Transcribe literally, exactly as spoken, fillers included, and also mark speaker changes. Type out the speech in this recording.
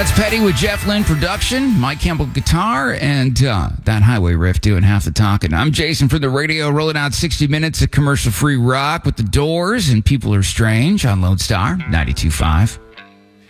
Speaker 1: That's Petty with Jeff Lynne production, Mike Campbell guitar, and uh, that highway riff doing half the talking. I'm Jason for the radio, rolling out sixty minutes of commercial-free rock with The Doors and People Are Strange on Lone Star ninety-two point five.